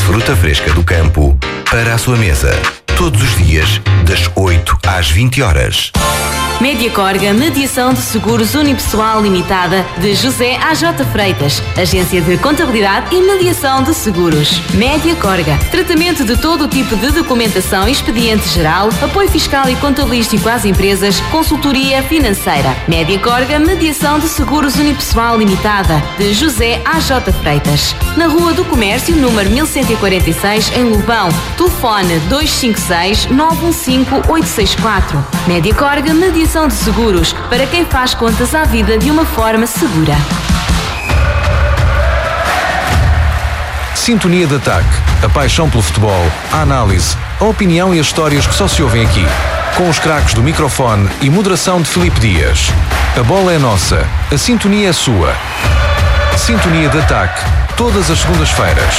fruta fresca do campo para a sua mesa. Todos os dias, das 8 às 20 horas. Mediacorga Mediação de Seguros Unipessoal Limitada, de José A.J. Freitas, Agência de Contabilidade e Mediação de Seguros. Mediacorga, tratamento de todo o tipo de documentação e expediente geral, apoio fiscal e contabilístico às empresas, consultoria financeira. Mediacorga Mediação de Seguros Unipessoal Limitada, de José A.J. Freitas. Na Rua do Comércio, número 1146, em Lobão. Telefone 256-915-864. Mediacorga Mediação de Seguros, para quem faz contas à vida de uma forma segura. Sintonia de Ataque. A paixão pelo futebol, a análise, a opinião e as histórias que só se ouvem aqui. Com os craques do microfone e moderação de Filipe Dias. A bola é nossa, a sintonia é sua. Sintonia de Ataque. Todas as segundas-feiras.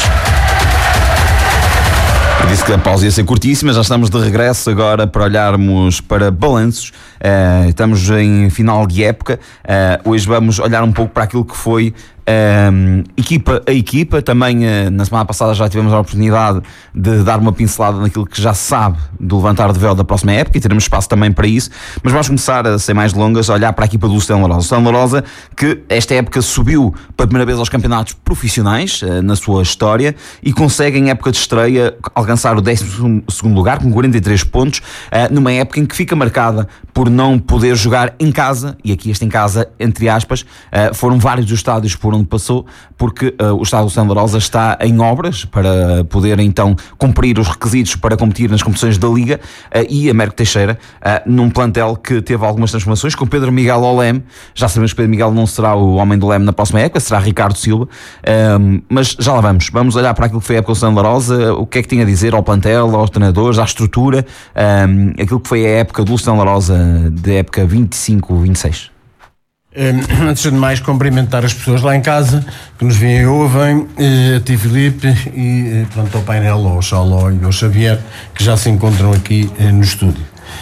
Eu disse que a pausa ia ser curtíssima, já estamos de regresso agora para olharmos para balanços. Estamos em final de época. Hoje vamos olhar um pouco para aquilo que foi equipa a equipa. Também na semana passada já tivemos a oportunidade de dar uma pincelada naquilo que já se sabe do levantar de véu da próxima época, e teremos espaço também para isso. Mas vamos começar, sem mais delongas, a olhar para a equipa do Lusitano Lourosa. O Lusitano Lourosa, que esta época subiu pela primeira vez aos campeonatos profissionais na sua história, e consegue em época de estreia alcançar o 12º lugar com 43 pontos, numa época em que fica marcada por não poder jogar em casa, e aqui este em casa entre aspas, foram vários os estádios por onde passou, porque o estádio do Lusitano Lourosa está em obras para poder então cumprir os requisitos para competir nas competições da Liga, e Américo Teixeira, num plantel que teve algumas transformações, com Pedro Miguel ao leme. Já sabemos que Pedro Miguel não será o homem do leme na próxima época, será Ricardo Silva, mas já lá vamos olhar para aquilo que foi a época do Lusitano Lourosa, o que é que tinha a dizer ao plantel, aos treinadores, à estrutura, aquilo que foi a época do Lusitano Lourosa, de época 25-26. Antes de mais, cumprimentar as pessoas lá em casa que nos veem e ouvem, a ti, Filipe, e pronto, ao painel, ao Xaló e ao Xavier, que já se encontram aqui no estúdio.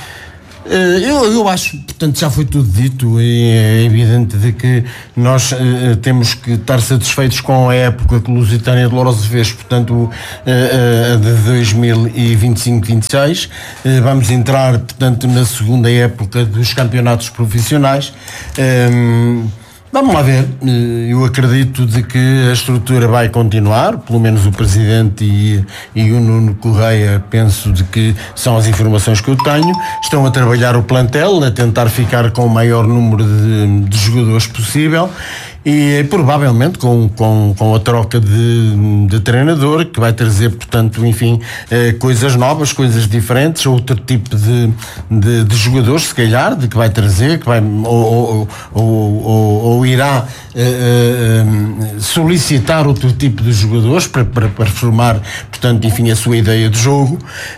Eu acho, portanto, já foi tudo dito, e é evidente de que nós temos que estar satisfeitos com a época que o Lusitânia de Lourosa fez, portanto, de 2025-26. Vamos entrar, portanto, na segunda época dos campeonatos profissionais. Vamos lá ver, eu acredito de que a estrutura vai continuar, pelo menos o Presidente e o Nuno Correia, penso de que são as informações que eu tenho, estão a trabalhar o plantel, a tentar ficar com o maior número de jogadores possível, e provavelmente com a troca de treinador, que vai trazer, portanto, enfim, coisas novas, coisas diferentes, outro tipo de jogadores, se calhar, de que vai trazer, que vai ou irá solicitar outro tipo de jogadores para formar, portanto, enfim, a sua ideia de jogo.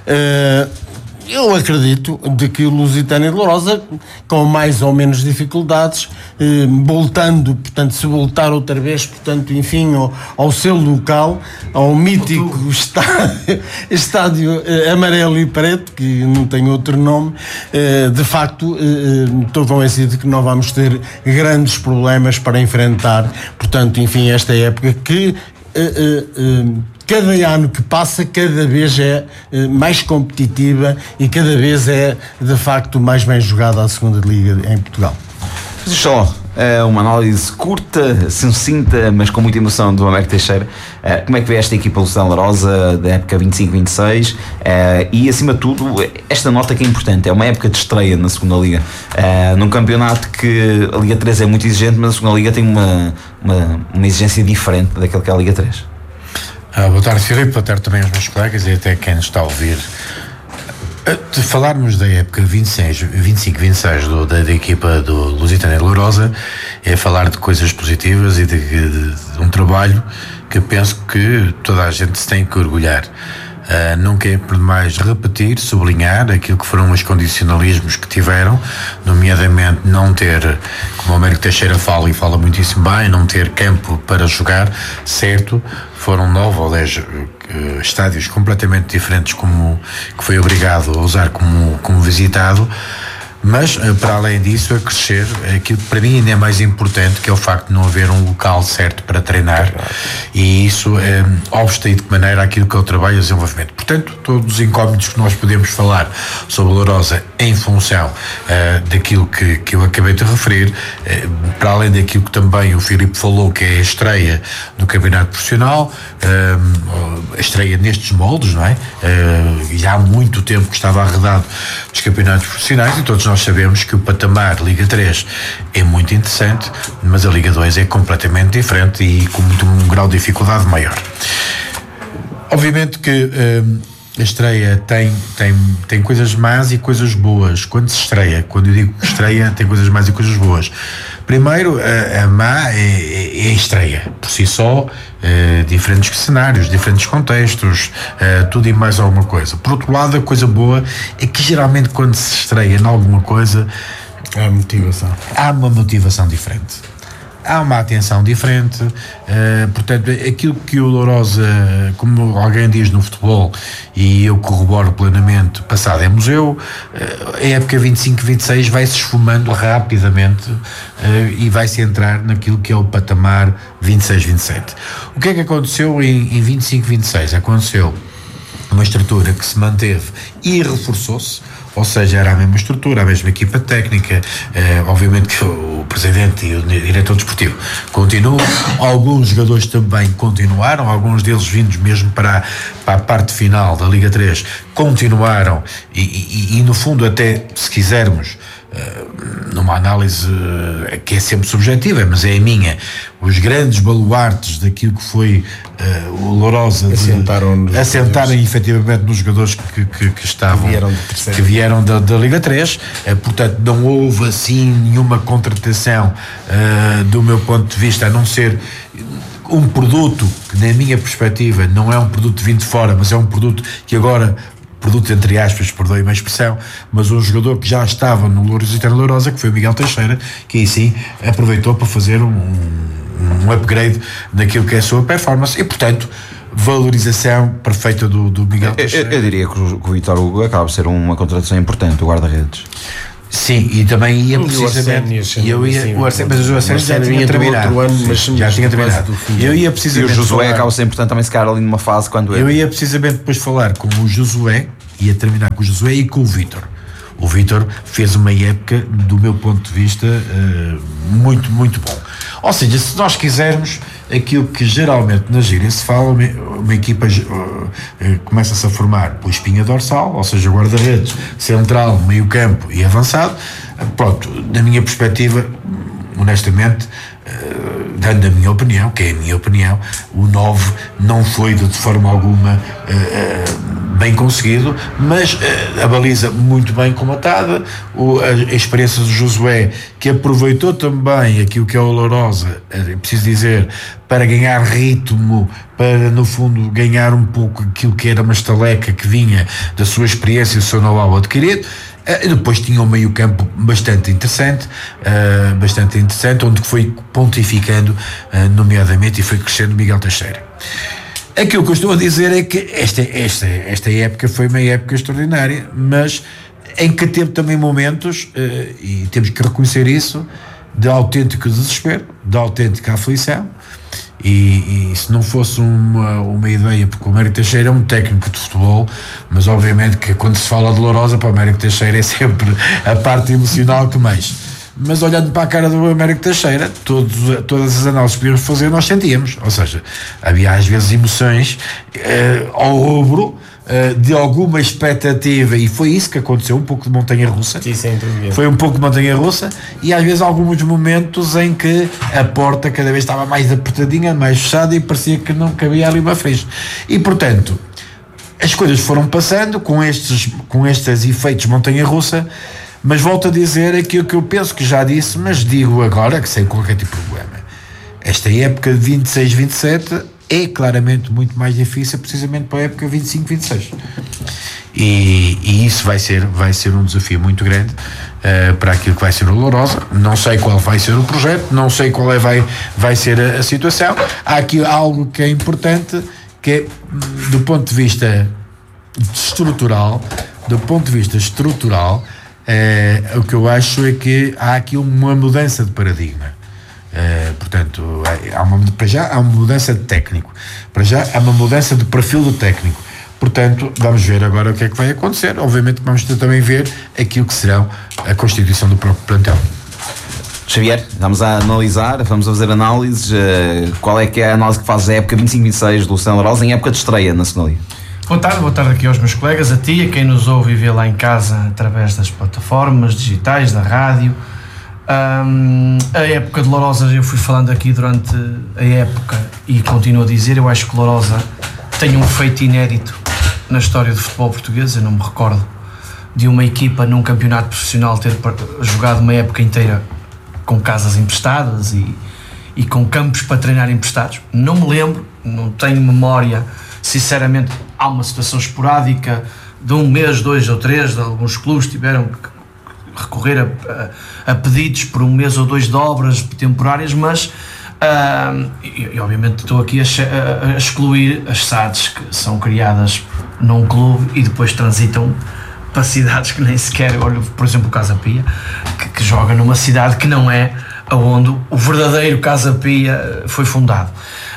Eu acredito de que o Lusitânia de Lourosa, com mais ou menos dificuldades, voltando, portanto, se voltar outra vez, portanto, enfim, ao seu local, ao mítico estádio amarelo e preto, que não tem outro nome, de facto, estou convencido de que não vamos ter grandes problemas para enfrentar, portanto, enfim, esta época que cada ano que passa, cada vez é mais competitiva e cada vez é, de facto, mais bem jogada a segunda Liga em Portugal. Só uma análise curta, sucinta, mas com muita emoção do Américo Teixeira. Como é que vê esta equipa do Lusitano Lourosa da época 25-26? E, acima de tudo, esta nota que é importante, é uma época de estreia na segunda Liga, num campeonato que a Liga 3 é muito exigente, mas a segunda Liga tem uma exigência diferente daquela que é a Liga 3. Boa tarde, Filipe, boa tarde também aos meus colegas e até quem nos está a ouvir. De falarmos da época 25-26 da equipa do Lusitânia de Lourosa, é falar de coisas positivas e de um trabalho que penso que toda a gente se tem que orgulhar. Nunca é por demais repetir, sublinhar aquilo que foram os condicionalismos que tiveram, nomeadamente não ter, como o Américo Teixeira fala e fala muitíssimo bem, não ter campo para jogar, certo, foram 9 ou 10 estádios completamente diferentes que foi obrigado a usar como visitado, Mas, para além disso, a crescer, aquilo que para mim ainda é mais importante, que é o facto de não haver um local certo para treinar, e isso obsta de que maneira aquilo que é o trabalho e o desenvolvimento. Portanto, todos os incógnitos que nós podemos falar sobre a Lourosa em função daquilo que eu acabei de referir, para além daquilo que também o Filipe falou, que é a estreia do campeonato profissional, a estreia nestes moldes, não é? Já há muito tempo que estava arredado dos campeonatos profissionais, e todos nós sabemos que o patamar Liga 3 é muito interessante, mas a Liga 2 é completamente diferente e com um grau de dificuldade maior. Obviamente que a estreia tem coisas más e coisas boas. Quando se estreia, quando eu digo estreia, tem coisas más e coisas boas. Primeiro, a má é a estreia, por si só, diferentes cenários, diferentes contextos, tudo e mais alguma coisa. Por outro lado, a coisa boa é que geralmente quando se estreia em alguma coisa, há uma motivação diferente. Há uma atenção diferente, portanto, aquilo que o Lourosa, como alguém diz no futebol, e eu corroboro plenamente, passado é museu, a época 25-26 vai-se esfumando rapidamente e vai-se entrar naquilo que é o patamar 26-27. O que é que aconteceu em 25-26? Aconteceu uma estrutura que se manteve e reforçou-se, ou seja, era a mesma estrutura, a mesma equipa técnica, obviamente que o presidente e o diretor desportivo continuam, alguns jogadores também continuaram, alguns deles vindos mesmo para a parte final da Liga 3, continuaram e no fundo até, se quisermos, numa análise que é sempre subjetiva, mas é a minha, os grandes baluartes daquilo que foi o Lourosa assentaram efetivamente nos jogadores que estavam, que vieram da Liga 3, portanto não houve assim nenhuma contratação do meu ponto de vista, a não ser um produto que na minha perspectiva não é um produto vindo de fora, mas é um produto que agora, produto entre aspas, perdoe-me a expressão, mas um jogador que já estava no Lusitano Lourosa, que foi o Miguel Teixeira, que aí sim aproveitou para fazer um upgrade naquilo que é a sua performance e, portanto, valorização perfeita do Miguel Teixeira. Eu diria que o Vítor Hugo acaba de ser uma contratação importante, o guarda-redes. Sim, e também ia precisamente. Mas o Arsénio já tinha terminado. Já tinha terminado. Eu ia precisamente. E o Josué acaba de ser importante também se calhar ali numa fase quando eu ia precisamente depois falar com o Josué, ia terminar com o Josué e com o Vítor. O Vítor fez uma época, do meu ponto de vista, muito, muito bom. Ou seja, se nós quisermos, aquilo que geralmente na gíria se fala, uma equipa começa-se a formar por espinha dorsal, ou seja, guarda-redes, central, meio campo e avançado. Pronto, na minha perspectiva, honestamente, dando a minha opinião, que é a minha opinião, o 9 não foi de forma alguma bem conseguido, mas a baliza muito bem comatada, a experiência do Josué, que aproveitou também aquilo que é o Lourosa, preciso dizer, para ganhar ritmo, para no fundo ganhar um pouco aquilo que era uma estaleca que vinha da sua experiência e do seu know-how adquirido. Depois tinha um meio campo bastante interessante, onde foi pontificando, nomeadamente, e foi crescendo Miguel Teixeira. Aquilo que eu estou a dizer é que esta época foi uma época extraordinária, mas em que teve também momentos, e temos que reconhecer isso, de autêntico desespero, de autêntica aflição. E se não fosse uma ideia, porque o Américo Teixeira é um técnico de futebol, mas obviamente que quando se fala de Lourosa, para o Américo Teixeira é sempre a parte emocional que mais. Mas olhando para a cara do Américo Teixeira, todas as análises que podíamos fazer, nós sentíamos. Ou seja, havia às vezes emoções ao rubro, de alguma expectativa, e foi isso que aconteceu, um pouco de montanha-russa. Foi um pouco de montanha-russa, e às vezes alguns momentos em que a porta cada vez estava mais apertadinha, mais fechada, e parecia que não cabia ali uma frente. E portanto, as coisas foram passando com estes efeitos montanha-russa, mas volto a dizer aquilo que eu penso que já disse, mas digo agora que sem qualquer tipo de problema. Esta época de 26-27 é claramente muito mais difícil, precisamente para a época 25-26. E isso vai ser um desafio muito grande para aquilo que vai ser o Lourosa. Não sei qual vai ser o projeto, não sei qual vai ser a situação. Há aqui algo que é importante, que é, do ponto de vista estrutural, O que eu acho é que há aqui uma mudança de paradigma. Portanto, para já há uma mudança de técnico, para já há uma mudança de perfil do técnico. Portanto, vamos ver agora o que é que vai acontecer. Obviamente vamos também ver aquilo que será a constituição do próprio plantel. Xavier, vamos a analisar, vamos a fazer análises. Qual é que é a análise que fazes da época 25-26 do Luciano Lourosa em época de estreia na segunda Liga? Boa tarde aqui aos meus colegas, a ti, a quem nos ouve e vê lá em casa através das plataformas digitais, da rádio. A época de Lourosa, eu fui falando aqui durante a época e continuo a dizer, eu acho que Lourosa tem um feito inédito na história do futebol português. Eu não me recordo de uma equipa num campeonato profissional ter jogado uma época inteira com casas emprestadas e com campos para treinar emprestados. Não me lembro, não tenho memória, sinceramente. Há uma situação esporádica de um mês, 2 ou 3, de alguns clubes tiveram que recorrer a pedidos por um mês ou 2 de obras temporárias, mas e obviamente estou aqui a excluir as SADs que são criadas num clube e depois transitam para cidades que nem sequer, olha, por exemplo o Casa Pia, que joga numa cidade que não é onde o verdadeiro Casa Pia foi fundado.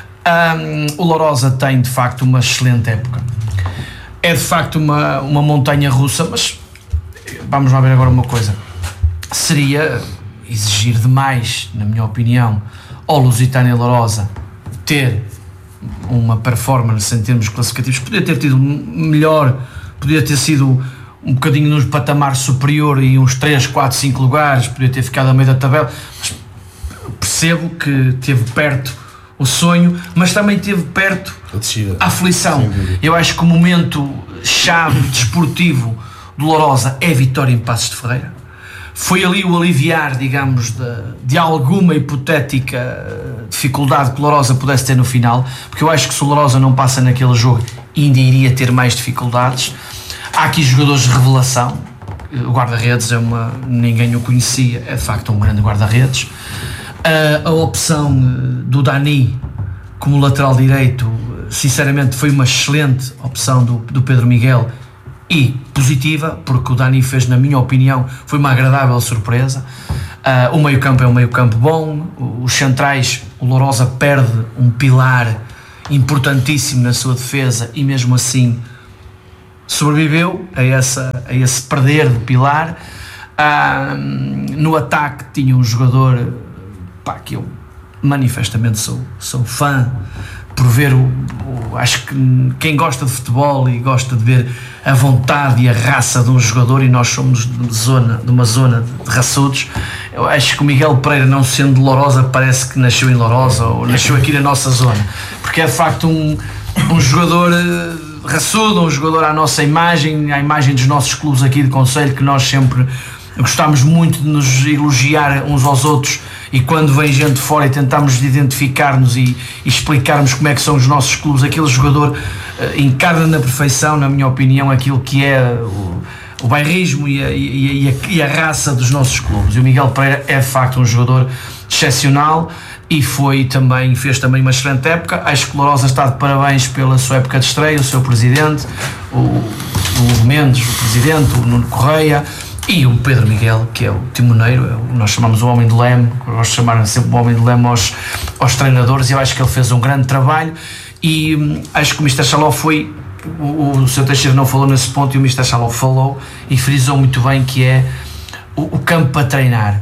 O Lourosa tem de facto uma excelente época, é de facto uma montanha russa, mas vamos lá ver agora uma coisa. Seria exigir demais, na minha opinião, ao Lusitânia Lourosa ter uma performance em termos classificativos. Podia ter tido melhor, podia ter sido um bocadinho no patamar superior e uns 3, 4, 5 lugares, podia ter ficado a meio da tabela, mas percebo que teve perto o sonho, mas também teve perto a aflição. Eu acho que o momento chave desportivo do Lourosa é a vitória em Passos de Ferreira. Foi ali o aliviar, digamos, de alguma hipotética dificuldade que o Lourosa pudesse ter no final, porque eu acho que se o Lourosa não passa naquele jogo ainda iria ter mais dificuldades. Há aqui jogadores de revelação. O guarda-redes ninguém o conhecia, é de facto um grande guarda-redes. A opção do Dani como lateral direito, sinceramente foi uma excelente opção do Pedro Miguel e positiva, porque o Dani fez, na minha opinião, foi uma agradável surpresa. O meio-campo é um meio-campo bom, os centrais, o Lourosa perde um pilar importantíssimo na sua defesa e mesmo assim sobreviveu a esse perder de pilar. No ataque tinha um jogador que eu manifestamente sou fã, por ver acho que quem gosta de futebol e gosta de ver a vontade e a raça de um jogador, e nós somos de uma zona de raçudos, eu acho que o Miguel Pereira, não sendo de Lourosa, parece que nasceu em Lourosa ou nasceu aqui na nossa zona, porque é de facto um jogador raçudo, um jogador à nossa imagem, à imagem dos nossos clubes aqui de Conselho, que nós sempre gostamos muito de nos elogiar uns aos outros, e quando vem gente de fora e tentamos identificar-nos e explicarmos como é que são os nossos clubes, aquele jogador encarna na perfeição, na minha opinião, aquilo que é o bairrismo e a raça dos nossos clubes. E o Miguel Pereira é de facto um jogador excepcional e fez também uma excelente época. Acho que o Lourosa está de parabéns pela sua época de estreia, o seu presidente, o Hugo Mendes, o presidente, o Nuno Correia, e o Pedro Miguel, que é o timoneiro, nós chamamos o homem de leme, nós chamaram sempre o homem de leme aos treinadores, e eu acho que ele fez um grande trabalho, e acho que o Mr. Chaló foi, o Sr. Teixeira não falou nesse ponto, e o Mr. Chaló falou, e frisou muito bem, que é o campo para treinar.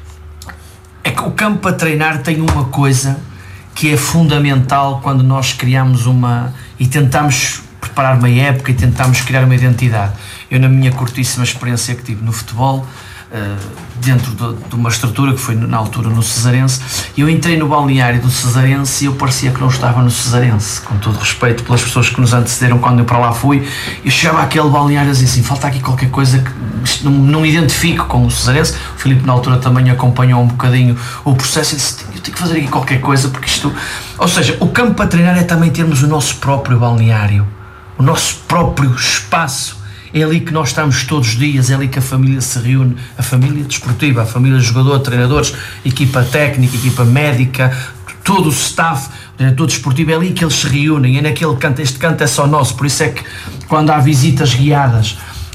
É que o campo para treinar tem uma coisa que é fundamental quando nós criamos e tentamos preparar uma época e tentamos criar uma identidade. Eu, na minha curtíssima experiência que tive no futebol, dentro de uma estrutura que foi na altura no Cesarense, eu entrei no balneário do Cesarense e eu parecia que não estava no Cesarense, com todo respeito pelas pessoas que nos antecederam quando eu para lá fui. Eu chegava àquele balneário e dizia assim, falta aqui qualquer coisa que não me identifico com o Cesarense. O Filipe na altura também acompanhou um bocadinho o processo e disse, eu tenho que fazer aqui qualquer coisa, porque isto... Ou seja, o campo para treinar é também termos o nosso próprio balneário, o nosso próprio espaço. É ali que nós estamos todos os dias, é ali que a família se reúne, a família desportiva, a família jogador, treinadores, equipa técnica, equipa médica, todo o staff, o diretor desportivo, é ali que eles se reúnem, é naquele canto. Este canto é só nosso, por isso é que quando há visitas guiadas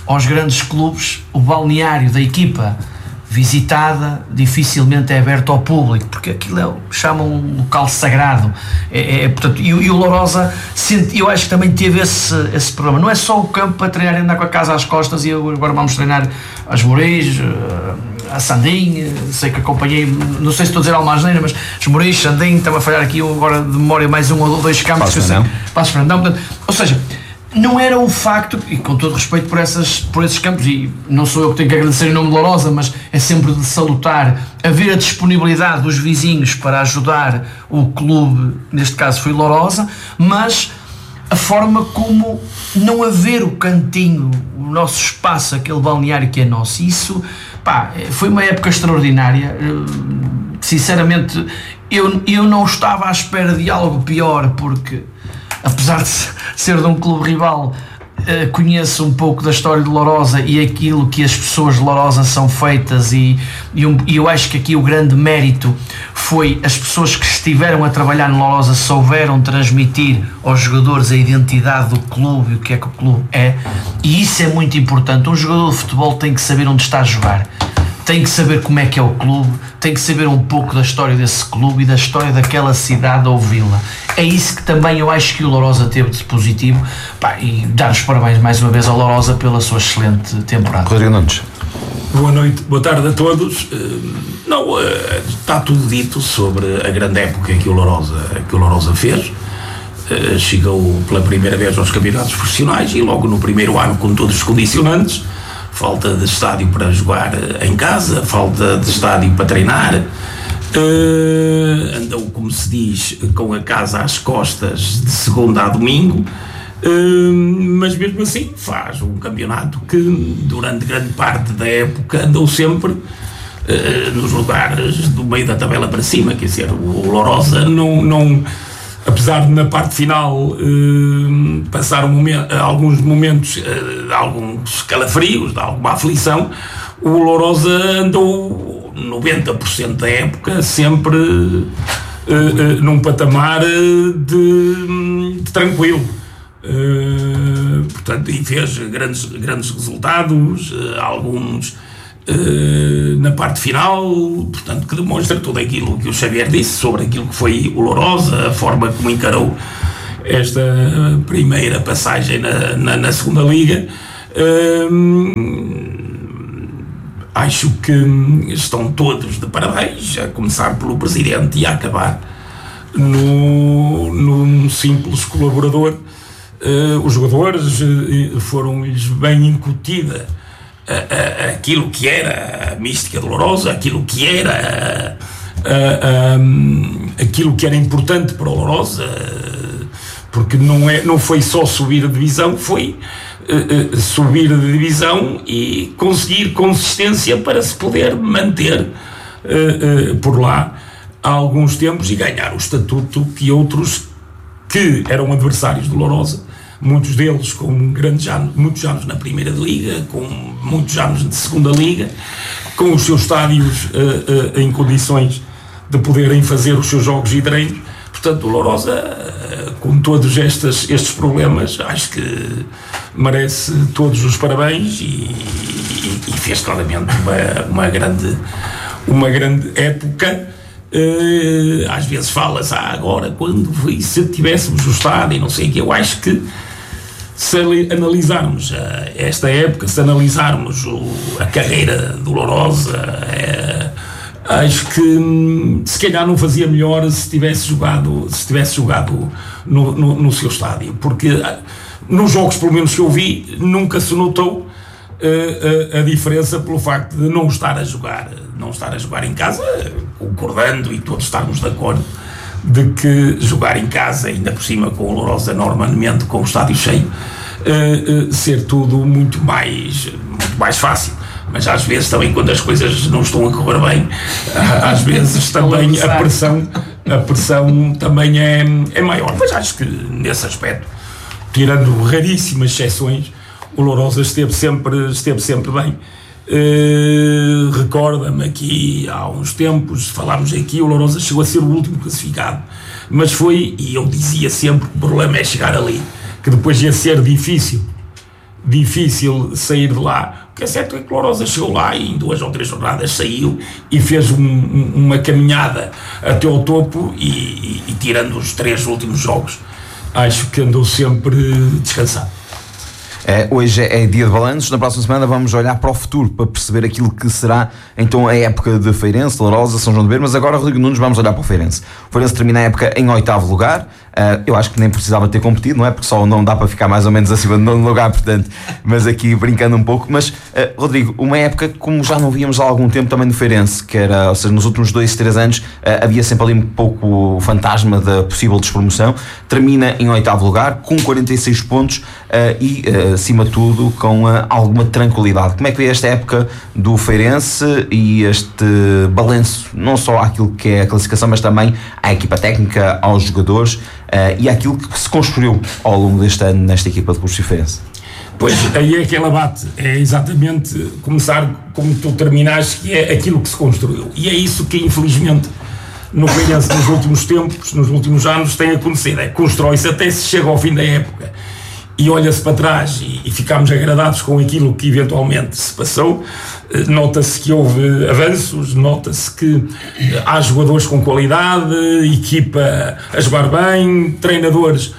aos grandes clubes, o balneário da equipa visitada dificilmente é aberto ao público, porque aquilo chamam um local sagrado. Portanto, e o Lourosa, eu acho que também teve esse problema. Não é só o campo para treinar e andar com a casa às costas, e agora vamos treinar as Moreis, a Sandim, sei que acompanhei, não sei se estou a dizer alguma asneira, mas os Moreis, Sandim, estava a falhar aqui eu agora de memória mais 1 ou 2 campos. Passo para não. Ou seja, não era o facto, e com todo respeito por esses campos, e não sou eu que tenho que agradecer em nome de Lourosa, mas é sempre de salutar haver a disponibilidade dos vizinhos para ajudar o clube, neste caso foi Lourosa, mas a forma como não haver o cantinho, o nosso espaço, aquele balneário que é nosso, isso, foi uma época extraordinária. Sinceramente, eu não estava à espera de algo pior, porque apesar de ser de um clube rival, conheço um pouco da história de Lourosa e aquilo que as pessoas de Lourosa são feitas, e eu acho que aqui o grande mérito foi as pessoas que estiveram a trabalhar no Lourosa souberam transmitir aos jogadores a identidade do clube e o que é que o clube é, e isso é muito importante. Um jogador de futebol tem que saber onde está a jogar, tem que saber como é que é o clube, tem que saber um pouco da história desse clube e da história daquela cidade ou vila. É isso que também eu acho que o Lourosa teve de positivo, e dar os parabéns mais uma vez ao Lourosa pela sua excelente temporada. Rodrigo Nunes. Boa noite, boa tarde a todos. Está tudo dito sobre a grande época que o Lourosa fez. Chegou pela primeira vez aos campeonatos profissionais e logo no primeiro ano com todos os condicionantes. Falta de estádio para jogar em casa, falta de estádio para treinar, andou, como se diz, com a casa às costas de segunda a domingo, mas mesmo assim faz um campeonato que durante grande parte da época andou sempre nos lugares do meio da tabela para cima. Quer dizer, o Lourosa não apesar de na parte final passar alguns momentos, alguns calafrios, de alguma aflição, o Lourosa andou 90% da época sempre num patamar de tranquilo. Portanto, e fez grandes resultados, alguns na parte final, portanto, que demonstra tudo aquilo que o Xavier disse sobre aquilo que foi o Lourosa, a forma como encarou esta primeira passagem na segunda liga. Acho que estão todos de parabéns, a começar pelo presidente e a acabar num simples colaborador. Os jogadores foram-lhes bem incutida aquilo que era a mística dolorosa, aquilo que era importante para o Lourosa, porque não foi só subir a divisão, foi subir a divisão e conseguir consistência para se poder manter por lá há alguns tempos e ganhar o estatuto que outros que eram adversários do Lourosa, muitos deles com muitos anos na primeira liga, com muitos anos de segunda liga, com os seus estádios em condições de poderem fazer os seus jogos e treinos. Portanto, o Lourosa, com todos estes problemas, acho que merece todos os parabéns e fez claramente uma grande época. Às vezes fala-se agora, quando se tivéssemos o estádio e não sei o que. Eu acho que se analisarmos esta época, se analisarmos a carreira do Lourosa, acho que se calhar não fazia melhor se tivesse jogado no seu estádio, porque nos jogos, pelo menos que eu vi, nunca se notou a diferença pelo facto de não estar a jogar em casa, concordando e todos estarmos de acordo de que jogar em casa, ainda por cima com o Lourosa normalmente com o estádio cheio, ser tudo muito mais fácil. Mas às vezes também, quando as coisas não estão a correr bem, às vezes também a pressão também é maior. Mas acho que nesse aspecto, tirando raríssimas exceções, o Lourosa esteve sempre bem. Recorda-me aqui há uns tempos, falámos aqui, o Lourosa chegou a ser o último classificado, mas foi, e eu dizia sempre que o problema é chegar ali, que depois ia ser difícil difícil sair de lá. O que é certo é que Lourosa chegou lá e em 2 ou 3 jornadas saiu e fez uma caminhada até ao topo e tirando os 3 últimos jogos, acho que andou sempre descansado. Hoje é dia de balanços. Na próxima semana vamos olhar para o futuro para perceber aquilo que será então a época de Feirense, Lourosa, São João de Beira. Mas agora, Rodrigo Nunes, vamos olhar para o Feirense. O Feirense termina a época em 8º lugar. Eu acho que nem precisava ter competido, não é? Porque só não dá para ficar mais ou menos acima do 9º lugar, portanto, mas aqui brincando um pouco. Mas, Rodrigo, uma época como já não víamos há algum tempo também no Feirense, que era, ou seja, nos últimos 2, 3 anos havia sempre ali um pouco o fantasma da possível despromoção. Termina em 8º lugar, com 46 pontos e, acima de tudo, com alguma tranquilidade. Como é que veio esta época do Feirense e este balanço, não só àquilo que é a classificação, mas também à equipa técnica, aos jogadores e àquilo que se construiu ao longo deste ano nesta equipa de Clube Feirense? Pois, aí é aquele abate, é exatamente começar como tu terminaste, que é aquilo que se construiu. E é isso que, infelizmente, no Feirense, nos últimos tempos, nos últimos anos, tem acontecido. Constrói-se até se chega ao fim da época e olha-se para trás e ficamos agradados com aquilo que eventualmente se passou. Nota-se que houve avanços, nota-se que há jogadores com qualidade, equipa a jogar bem, treinadores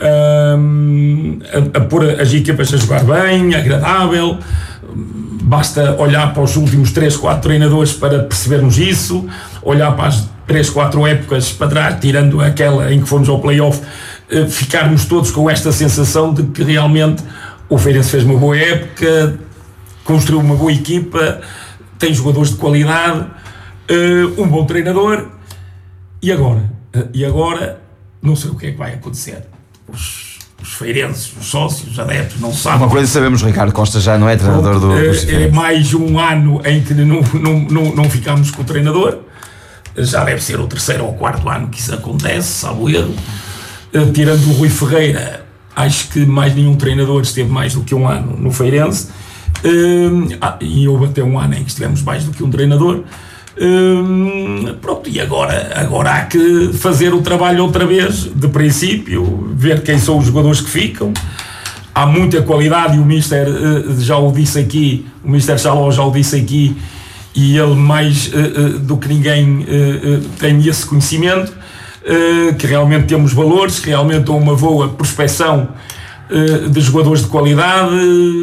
a pôr as equipas a jogar bem, agradável. Basta olhar para os últimos 3, 4 treinadores para percebermos isso, olhar para as 3, 4 épocas para trás, tirando aquela em que fomos ao play-off, ficarmos todos com esta sensação de que realmente o Feirense fez uma boa época, construiu uma boa equipa, tem jogadores de qualidade, um bom treinador. E agora não sei o que é que vai acontecer. Os feirenses, os sócios, os adeptos não sabem. Uma coisa sabemos, Ricardo Costa já não é treinador do é mais um ano em que não ficamos com o treinador. Já deve ser o 3º ou 4º ano que isso acontece, salvo erro. Tirando o Rui Ferreira, acho que mais nenhum treinador esteve mais do que um ano no Feirense, e houve até um ano em que estivemos mais do que um treinador. Pronto, e agora há que fazer o trabalho outra vez, de princípio, ver quem são os jogadores que ficam. Há muita qualidade e o Mister já o disse aqui, o Mister Chaló já o disse aqui, e ele mais do que ninguém tem esse conhecimento. Que realmente temos valores, que realmente há uma boa prospecção de jogadores de qualidade,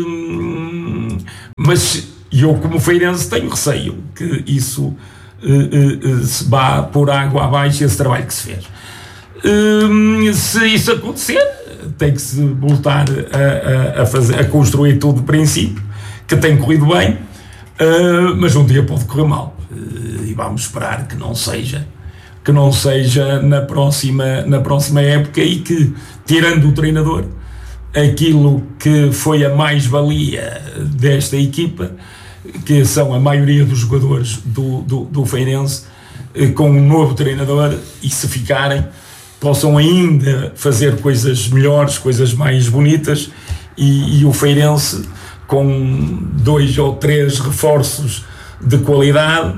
mas eu, como feirense, tenho receio que isso se vá por água abaixo, esse trabalho que se fez. Se isso acontecer, tem que se voltar a construir tudo de princípio, que tem corrido bem, mas um dia pode correr mal, e vamos esperar que não seja na próxima época, e que, tirando o treinador, aquilo que foi a mais-valia desta equipa, que são a maioria dos jogadores do Feirense, com um novo treinador, e se ficarem, possam ainda fazer coisas melhores, coisas mais bonitas, e o Feirense, com 2 ou 3 reforços de qualidade.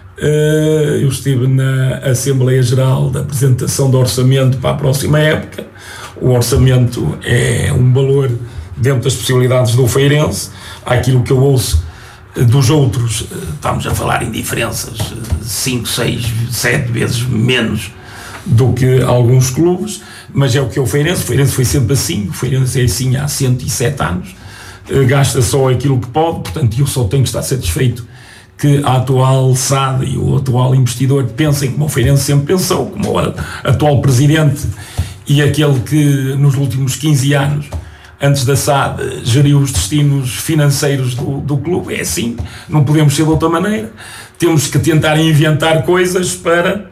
Eu estive na Assembleia Geral da apresentação do orçamento para a próxima época. O orçamento é um valor dentro das possibilidades do Feirense. Aquilo que eu ouço dos outros, estamos a falar em diferenças 5, 6, 7 vezes menos do que alguns clubes, mas é o que é o Feirense. O Feirense foi sempre assim, o Feirense é assim há 107 anos, gasta só aquilo que pode, portanto eu só tenho que estar satisfeito que a atual SAD e o atual investidor pensem como o Feirense sempre pensou, como o atual presidente e aquele que nos últimos 15 anos, antes da SAD, geriu os destinos financeiros do clube. É assim, não podemos ser de outra maneira. Temos que tentar inventar coisas para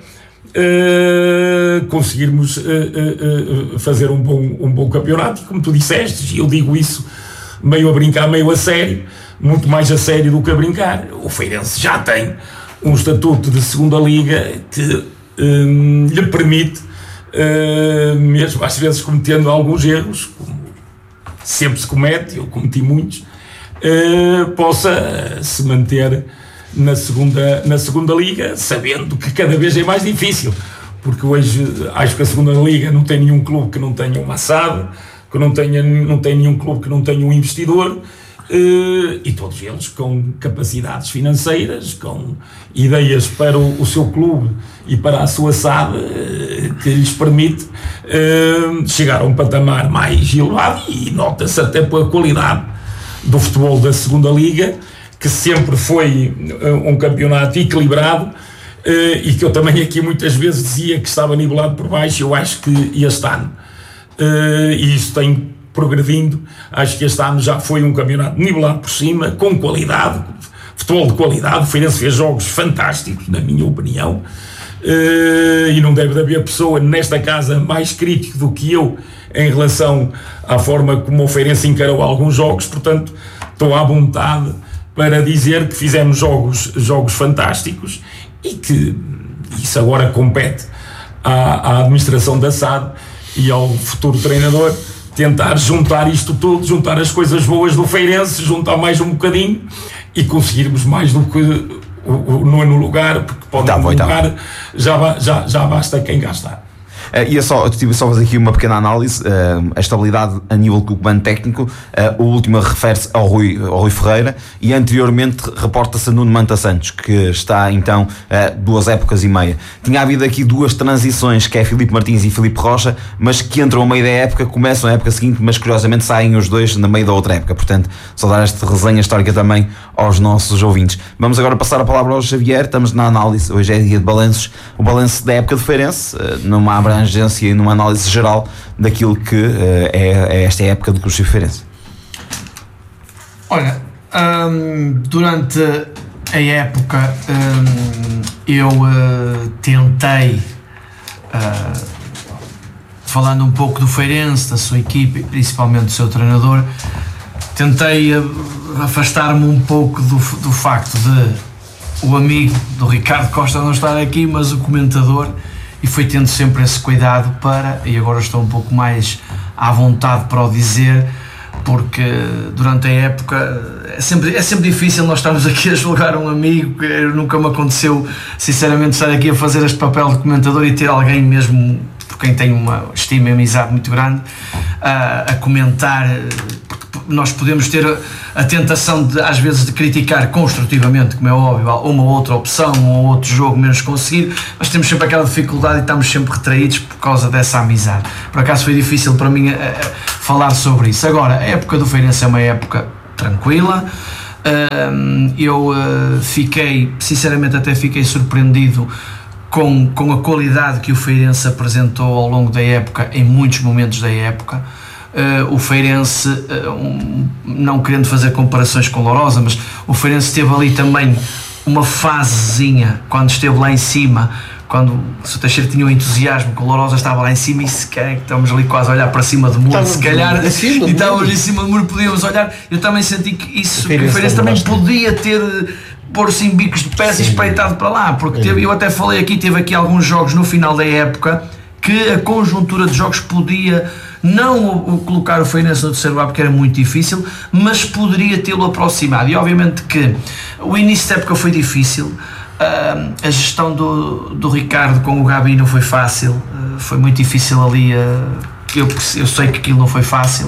conseguirmos fazer um bom campeonato. E como tu disseste, e eu digo isso meio a brincar, meio a sério, muito mais a sério do que a brincar, o Feirense já tem um estatuto de segunda liga que lhe permite, mesmo às vezes cometendo alguns erros, como sempre se comete, eu cometi muitos, possa se manter na segunda liga, sabendo que cada vez é mais difícil, porque hoje acho que a segunda liga não tem nenhum clube que não tenha uma SAD, que não tem nenhum clube que não tenha um investidor, e todos eles com capacidades financeiras, com ideias para o seu clube e para a sua SAD, que lhes permite chegar a um patamar mais elevado, e nota-se até pela qualidade do futebol da segunda Liga, que sempre foi um campeonato equilibrado, e que eu também aqui muitas vezes dizia que estava nivelado por baixo. Eu acho que este ano, e isso tem progredindo, acho que este ano já foi um campeonato nivelado por cima, com qualidade, futebol de qualidade. O Feirense fez jogos fantásticos, na minha opinião, e não deve haver pessoa nesta casa mais crítica do que eu em relação à forma como o Feirense encarou alguns jogos. Portanto, estou à vontade para dizer que fizemos jogos fantásticos, e que isso agora compete à administração da SAD e ao futuro treinador tentar juntar isto tudo, juntar as coisas boas do Feirense, juntar mais um bocadinho e conseguirmos mais do que o nono lugar, porque pode lugar já basta quem gastar. E tive só fazer aqui uma pequena análise. A estabilidade a nível do comando técnico, o último refere-se ao Rui Ferreira, e anteriormente reporta-se a Nuno Manta Santos, que está então 2 épocas e meia. Tinha havido aqui 2 transições, que é Filipe Martins e Filipe Rocha, mas que entram a meio da época, começam a época seguinte, mas curiosamente saem os 2 na meio da outra época. Portanto, só dar esta resenha histórica também aos nossos ouvintes. Vamos agora passar a palavra ao Xavier. Estamos na análise, hoje é dia de balanços, o balanço da época de Feirense, numa abrangência e numa análise geral daquilo que é esta época do Clube Feirense. Olha, durante a época eu tentei, falando um pouco do Feirense, da sua equipe, principalmente do seu treinador, tentei afastar-me um pouco do facto de o amigo do Ricardo Costa não estar aqui, mas o comentador, e foi tendo sempre esse cuidado e agora estou um pouco mais à vontade para o dizer, porque durante a época é sempre difícil nós estarmos aqui a julgar um amigo, que nunca me aconteceu sinceramente estar aqui a fazer este papel de comentador e ter alguém mesmo por quem tenho uma estima e amizade muito grande a comentar, porque nós podemos ter a tentação de, às vezes, de criticar construtivamente, como é óbvio, uma outra opção, um outro jogo menos conseguido, mas temos sempre aquela dificuldade e estamos sempre retraídos por causa dessa amizade. Por acaso foi difícil para mim falar sobre isso. Agora, a época do Feirense é uma época tranquila. Eu sinceramente até fiquei surpreendido com a qualidade que o Feirense apresentou ao longo da época, em muitos momentos da época. O Feirense, não querendo fazer comparações com Lourosa, mas o Feirense teve ali também uma fasezinha, quando esteve lá em cima, quando o Sr. Teixeira tinha um entusiasmo, que o Lourosa estava lá em cima, e se calhar estamos ali quase a olhar para cima do muro, se calhar, e estávamos em cima do muro, podíamos olhar. Eu também senti que o Feirense também podia ter pôr-se em bicos de pés e espreitado para lá, porque eu até falei aqui, teve aqui alguns jogos no final da época que a conjuntura de jogos podia não colocar o Feirense no terceiro lugar, porque era muito difícil, mas poderia tê-lo aproximado. E obviamente que o início da época foi difícil, a gestão do Ricardo com o Gabi não foi fácil, foi muito difícil ali. Eu sei que aquilo não foi fácil.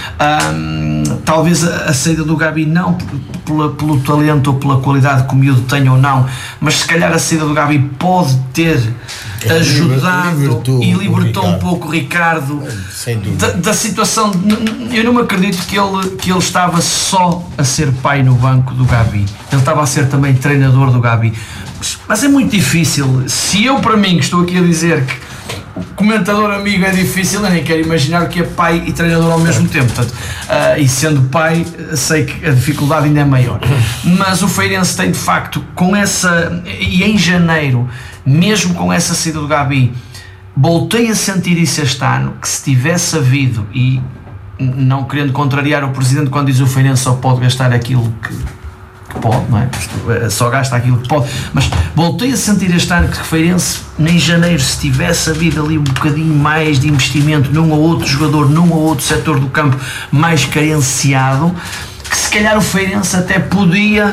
Talvez a saída do Gabi não pelo talento ou pela qualidade que o miúdo tem ou não, mas se calhar a saída do Gabi pode ter ajudado e libertou um pouco o Ricardo da situação. Eu não me acredito que ele estava só a ser pai no banco do Gabi, ele estava a ser também treinador do Gabi, mas é muito difícil. Se eu, para mim, que estou aqui a dizer que o comentador amigo é difícil, eu nem quero imaginar que é pai e treinador ao mesmo tempo. Portanto, e sendo pai, sei que a dificuldade ainda é maior. Mas o Feirense tem, de facto, com essa... E em janeiro, mesmo com essa saída do Gabi, voltei a sentir isso este ano, que se tivesse havido, e não querendo contrariar o Presidente quando diz o Feirense só pode gastar aquilo que pode, não é? Só gasta aquilo que pode, mas voltei a sentir este ano que o Feirense, em janeiro, se tivesse havido ali um bocadinho mais de investimento num ou outro jogador, num ou outro setor do campo mais carenciado, que se calhar o Feirense até podia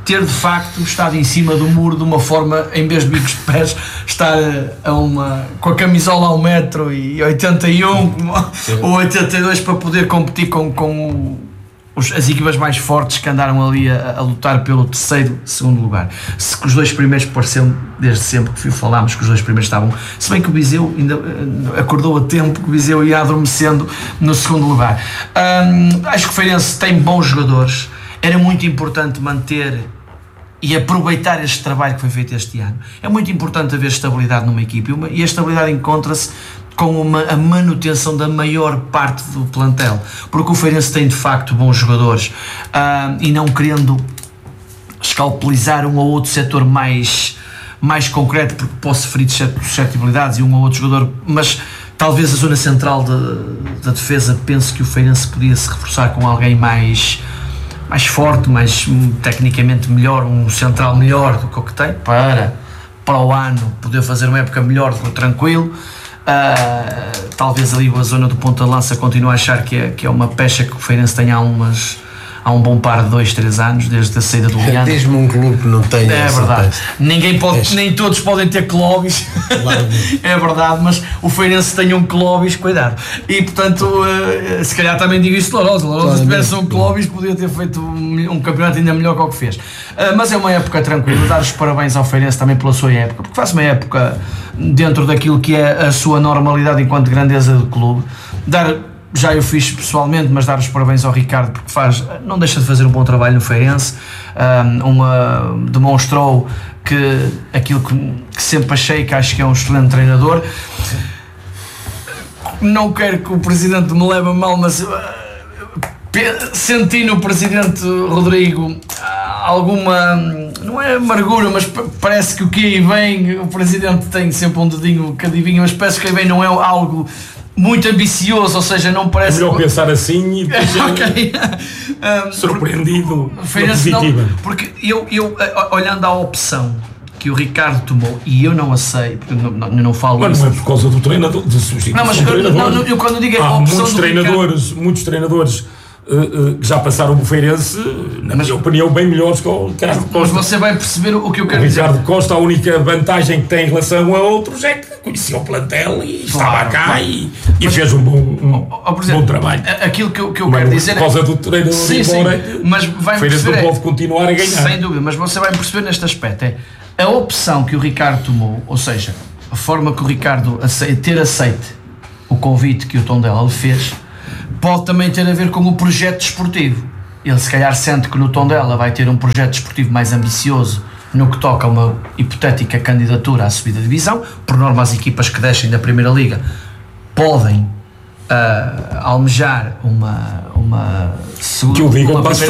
ter de facto estado em cima do muro de uma forma, em vez de bicos de pés, estar com a camisola a 1,81 m ou 82 para poder competir com as equipas mais fortes que andaram ali a lutar pelo segundo lugar. Se que os dois primeiros pareceram, desde sempre que falámos que os dois primeiros estavam, se bem que o Viseu ainda acordou a tempo, que o Viseu ia adormecendo no segundo lugar. Acho que o Feirense tem bons jogadores, era muito importante manter e aproveitar este trabalho que foi feito este ano. É muito importante haver estabilidade numa equipe, e a estabilidade encontra-se com a manutenção da maior parte do plantel, porque o Feirense tem de facto bons jogadores, e não querendo escalpelizar um ou outro setor mais concreto, porque posso ferir de suscetibilidades e um ou outro jogador, mas talvez a zona central da defesa, penso que o Feirense podia se reforçar com alguém mais forte, mais tecnicamente melhor, um central melhor do que o que tem, para o ano poder fazer uma época melhor do que tranquilo. Talvez ali a zona do ponta de lança continue a achar que é uma pecha que o Feirense tem há um bom par de 2-3 anos, desde a saída do Leandro. Diz-me um clube que não tem essa verdade. Peça. Nem todos podem ter Clóvis. É verdade, mas o Feirense tem um Clóvis, cuidado. E portanto, se calhar também digo isso de Lourosa. Lourosa, se tivesse um Clóvis, podia ter feito um campeonato ainda melhor que o que fez. Mas é uma época tranquila. Dar os parabéns ao Feirense também pela sua época, porque faz uma época dentro daquilo que é a sua normalidade enquanto grandeza do clube. Já eu fiz pessoalmente, mas dar os parabéns ao Ricardo, porque não deixa de fazer um bom trabalho no Feirense. Demonstrou que aquilo que sempre achei, que acho que é um excelente treinador. Não quero que o presidente me leve a mal, mas senti no presidente Rodrigo alguma, não é amargura, mas parece que o que aí vem, o presidente tem sempre um dedinho que adivinha, mas parece que aí vem não é algo muito ambicioso, ou seja, não parece... É melhor pensar assim e depois surpreendido pela positiva. Porque eu, olhando à opção que o Ricardo tomou, e eu não a sei, porque não falo... Mas não é por causa do treinador, de substituição. Não, mas eu quando digo a opção muitos treinadores que já passaram o Feirense, na minha opinião, bem melhores que o Ricardo Costa. Mas você vai perceber o que eu quero dizer. O Ricardo Costa, a única vantagem que tem em relação a outros é que conhecia o plantel e estava cá e fez um bom trabalho. Aquilo que eu quero dizer é... Por causa do treinador, mas vai Feirense não pode continuar a ganhar. Sem dúvida, mas você vai perceber neste aspecto, a opção que o Ricardo tomou, ou seja, a forma que o Ricardo ter aceito o convite que o Tondela lhe fez, pode também ter a ver com o projeto desportivo. Ele se calhar sente que no Tondela vai ter um projeto desportivo mais ambicioso no que toca a uma hipotética candidatura à subida de divisão. Por norma, as equipas que descem da Primeira Liga podem almejar uma segunda...